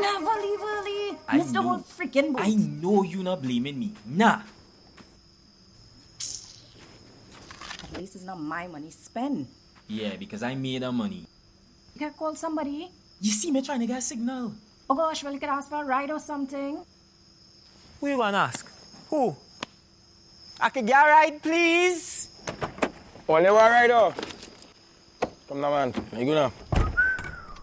never leave early. Miss the whole freaking boat. I know you not blaming me. Nah. At least it's not my money spent. Yeah, because I made the money. You can call somebody. You see me trying to get a signal. Oh gosh, well you could ask for a ride or something. Who you gonna ask? Who? I could get a ride, please? Only one ride off. Come now, man. You go now.